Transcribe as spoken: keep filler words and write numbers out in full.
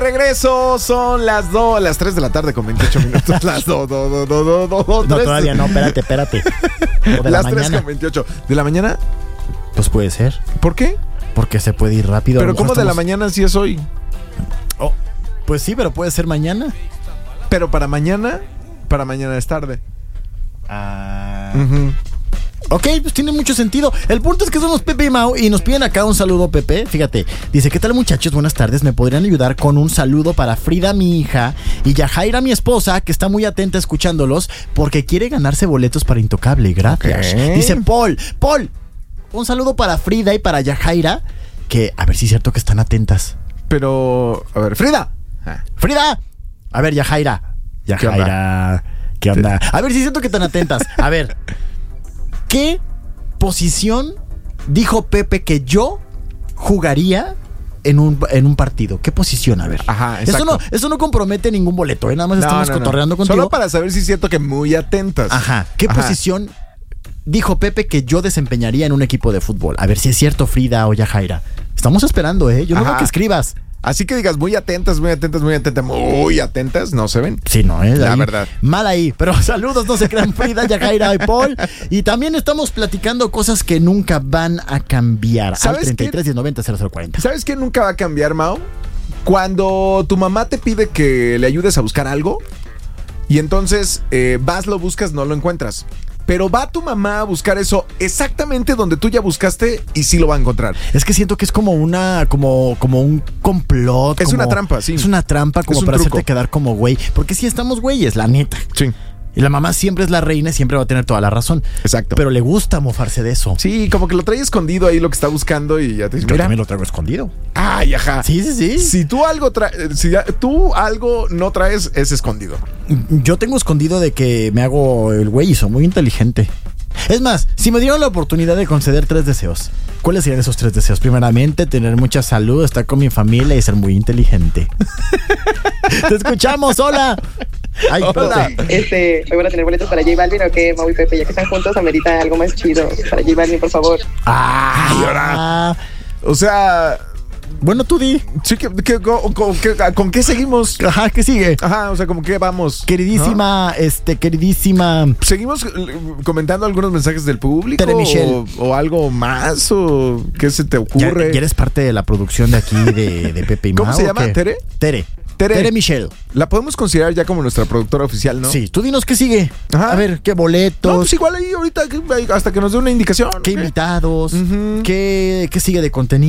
Regreso, son las dos, las tres de la tarde con veintiocho minutos. Las dos, dos, dos, dos, dos, dos. No, todavía no, espérate, espérate. O de las la tres mañana. con veintiocho. ¿De la mañana? Pues puede ser. ¿Por qué? Porque se puede ir rápido. Pero ¿cómo de la mañana si es hoy? Oh, pues sí, pero puede ser mañana. Pero para mañana, para mañana es tarde. Ah. Uh-huh. Ok, pues tiene mucho sentido. El punto es que somos Pepe y Mau y nos piden acá un saludo, Pepe. Fíjate, dice, ¿qué tal, muchachos? Buenas tardes. ¿Me podrían ayudar con un saludo para Frida, mi hija, y Yajaira, mi esposa, que está muy atenta escuchándolos porque quiere ganarse boletos para Intocable? Gracias. Okay. Dice Paul, Paul, un saludo para Frida y para Yajaira, que a ver si es cierto que están atentas. Pero, a ver, Frida. Ah. Frida. A ver, Yajaira. Yajaira. ¿Qué onda? ¿Qué onda? A ver si es cierto que están atentas. A ver. ¿Qué posición dijo Pepe que yo jugaría en un, en un partido? ¿Qué posición? A ver. Ajá, eso no, eso no compromete ningún boleto, ¿eh? Nada más no, estamos no, cotorreando no. contigo. Solo para saber si es cierto que muy atentas. Ajá. ¿Qué Ajá. posición dijo Pepe que yo desempeñaría en un equipo de fútbol? A ver si es cierto, Frida o Yajaira. Estamos esperando, ¿eh? Yo no creo que escribas. Así que digas muy atentas, muy atentas, muy atentas, muy atentas, no se ven. Sí, no, es la ahí, verdad. Mal ahí, pero saludos, no se crean, Frida, Yajaira y Paul. Y también estamos platicando cosas que nunca van a cambiar. Al treinta y tres, diez noventa, cero cero cuarenta. ¿Sabes qué nunca va a cambiar, Mau? Cuando tu mamá te pide que le ayudes a buscar algo y entonces eh, vas, lo buscas, no lo encuentras. Pero va tu mamá a buscar eso exactamente donde tú ya buscaste y sí lo va a encontrar. Es que siento que es como una, como, como un complot. Es como, una trampa, sí. Es una trampa como para truco. hacerte quedar como güey. Porque sí estamos güeyes, la neta. Sí. Y la mamá siempre es la reina y siempre va a tener toda la razón. Exacto. Pero le gusta mofarse de eso. Sí, como que lo trae escondido ahí lo que está buscando y ya te dice, yo mira. también lo traigo escondido. Ay, ajá. Sí, sí, sí. Si tú algo traes, si tú algo no traes, es escondido. Yo tengo escondido de que me hago el güey y soy muy inteligente. Es más, si me dieron la oportunidad de conceder tres deseos, ¿cuáles serían esos tres deseos? Primeramente, tener mucha salud, estar con mi familia y ser muy inteligente. ¡Te escuchamos! ¡Hola! Ay, hola. Este, ¿hoy van a tener boletos para J Balvin o qué, Mau y Pepe? Ya que están juntos, amerita algo más chido para J Balvin, por favor. ¡Ay, ahora! O sea... Bueno, tú di. Sí, que, que, con, con, que, ¿con qué seguimos? Ajá, ¿qué sigue? Ajá, o sea, como que vamos. Queridísima, ¿no? este, queridísima. ¿Seguimos comentando algunos mensajes del público? Tere Michelle. O, o algo más, o qué se te ocurre. ¿Ya, ya eres parte de la producción de aquí de, de Pepe y Mau? ¿Cómo se llama? ¿Qué? ¿Tere? Tere. Tere. Tere Michelle. La podemos considerar ya como nuestra productora oficial, ¿no? Sí, tú dinos qué sigue. Ajá. A ver, qué boletos. No, pues igual ahí ahorita hasta que nos dé una indicación. Qué invitados. Uh-huh. qué, qué sigue de contenido.